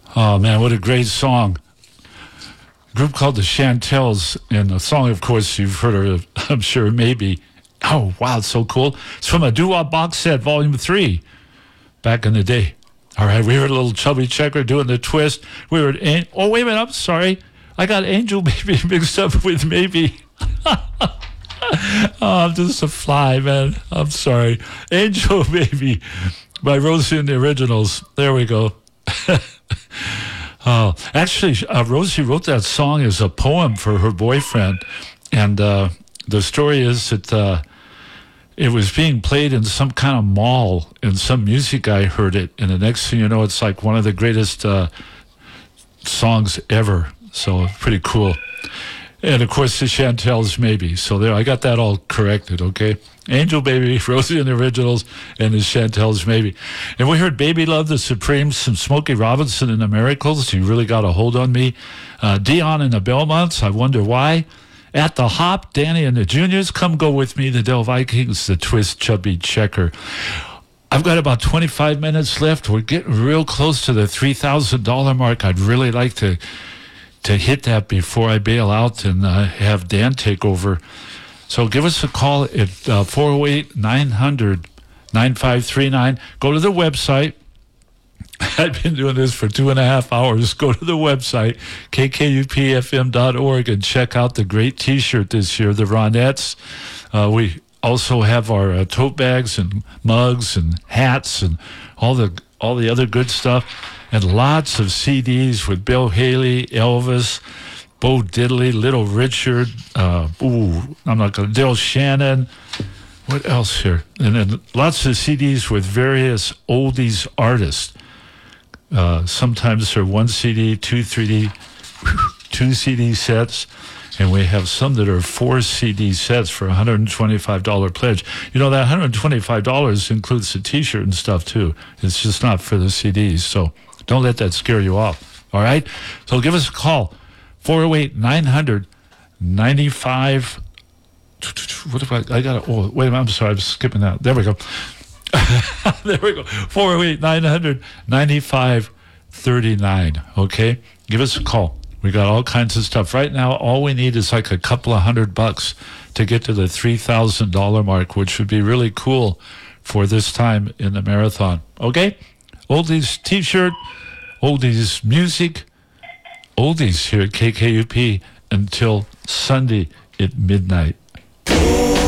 Oh, man, what a great song. A group called the Chantels, and the song, of course, you've heard of, I'm sure, maybe. Oh, wow, it's so cool. It's from a doo-wop box set, Volume 3, back in the day. All right, we heard a little Chubby Checker doing the twist. We were oh, wait a minute, I'm sorry. I got Angel Baby mixed up with Maybe. Oh, I'm just a fly, man. I'm sorry. Angel Baby by Rosie and the Originals. There we go. Oh, actually, Rosie wrote that song as a poem for her boyfriend. And the story is that it was being played in some kind of mall, and some music guy heard it. And the next thing you know, it's like one of the greatest songs ever. So pretty cool. And, of course, the Chantels, Maybe. So there, I got that all corrected, okay? Angel Baby, Rosie and the Originals, and the Chantels, Maybe. And we heard Baby Love, the Supremes, some Smokey Robinson and the Miracles. You really got a hold on me. Dion and the Belmonts, I Wonder Why. At the Hop, Danny and the Juniors, Come Go With Me, the Del Vikings, the Twist, Chubby Checker. I've got about 25 minutes left. We're getting real close to the $3,000 mark. I'd really like to hit that before I bail out and have Dan take over. So give us a call at 408-900-9539. Go to the website. I've been doing this for 2.5 hours. Go to the website, kkupfm.org, and check out the great T-shirt this year, the Ronettes. We also have our tote bags and mugs and hats and all the other good stuff. And lots of CDs with Bill Haley, Elvis, Bo Diddley, Little Richard, Del Shannon. What else here? And then lots of CDs with various oldies artists. Sometimes they're one CD, two CD sets. And we have some that are 4 CD sets for $125 pledge. You know, that $125 includes the T-shirt and stuff, too. It's just not for the CDs. So don't let that scare you off. All right? So give us a call. 408-900-95. What if I got to, oh, wait a minute. I'm sorry. I'm skipping that. There we go. There we go. 408-900-9539. Okay? Give us a call. We got all kinds of stuff. Right now, all we need is like a couple of $100 to get to the $3,000 mark, which would be really cool for this time in the marathon. Okay? Oldies T-shirt, oldies music, oldies here at KKUP until Sunday at midnight.